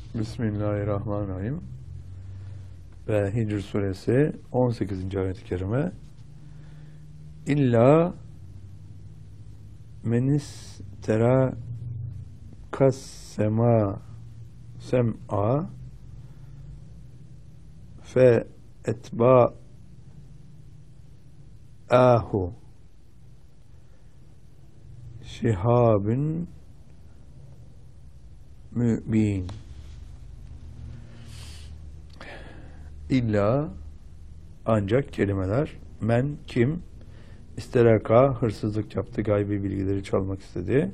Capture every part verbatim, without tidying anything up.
Bismillahirrahmanirrahim. Ve Hicr suresi on sekizinci ayet-i kerime. İlla menis tera kas sema sem'a fe etba ahu şihabün mübin. İlla ancak kelimeler men kim isteraka hırsızlık yaptı, gaybi bilgileri çalmak istedi.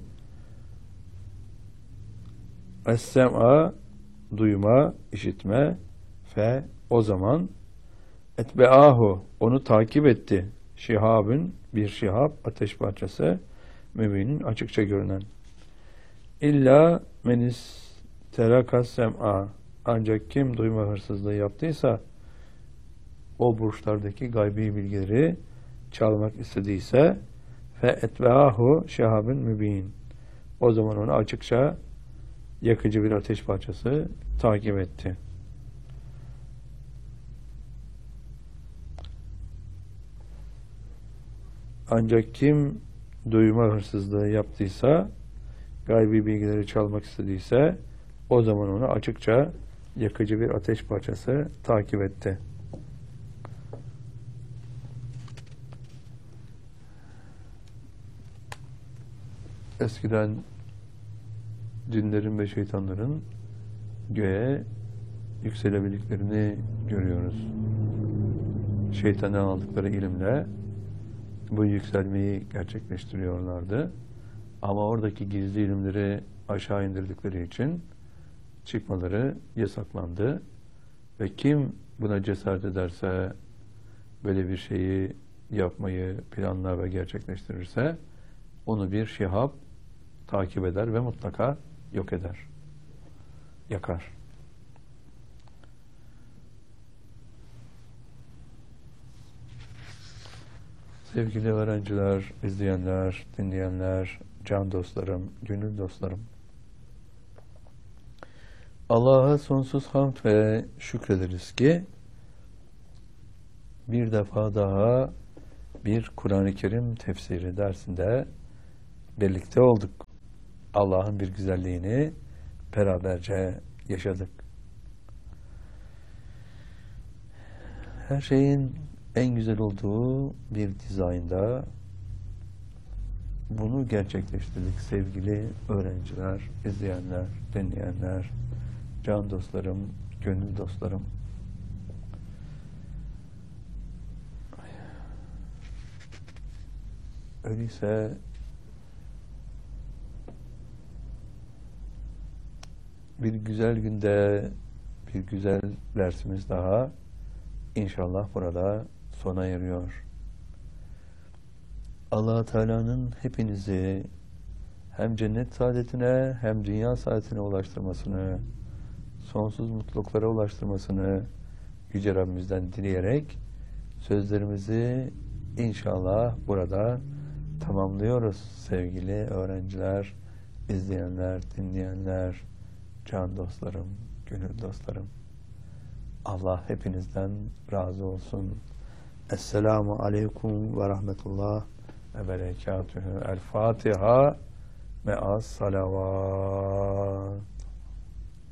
Es-sem'a duyma, işitme, fe o zaman etbeahu onu takip etti. Şihabın bir şihab, ateş parçası, mübinin açıkça görünen. İlla menis terakas sem'a ancak kim duyma hırsızlığı yaptıysa, o burçlardaki gaybi bilgileri çalmak istediyse, fe etbeahu şihabın mübin o zaman onu açıkça yakıcı bir ateş parçası takip etti. Ancak kim duyma hırsızlığı yaptıysa, gaybi bilgileri çalmak istediyse, o zaman onu açıkça yakıcı bir ateş parçası takip etti. Eskiden cinlerin ve şeytanların göğe yükselebildiklerini görüyoruz. Şeytandan aldıkları ilimle bu yükselmeyi gerçekleştiriyorlardı. Ama oradaki gizli ilimleri aşağı indirdikleri için çıkmaları yasaklandı. Ve kim buna cesaret ederse, böyle bir şeyi yapmayı planlar ve gerçekleştirirse, onu bir şihab takip eder ve mutlaka yok eder, yakar. Sevgili öğrenciler, izleyenler, dinleyenler, can dostlarım, gönül dostlarım, Allah'a sonsuz hamd ve şükrederiz ki bir defa daha bir Kur'an-ı Kerim tefsiri dersinde birlikte olduk. Allah'ın bir güzelliğini beraberce yaşadık. Her şeyin en güzel olduğu bir dizaynda bunu gerçekleştirdik sevgili öğrenciler, izleyenler, dinleyenler, can dostlarım, gönül dostlarım. Öyleyse bir güzel günde bir güzel dersimiz daha inşallah burada sona eriyor. Allah Teala'nın hepinizi hem cennet saadetine hem dünya saadetine ulaştırmasını, sonsuz mutluluklara ulaştırmasını Yüce Rabbimizden dileyerek sözlerimizi inşallah burada tamamlıyoruz sevgili öğrenciler, izleyenler, dinleyenler, can dostlarım, gönül dostlarım. Allah hepinizden razı olsun. Esselamu aleyküm ve rahmetullah ve berekatühü. El Fatiha me'as salavat.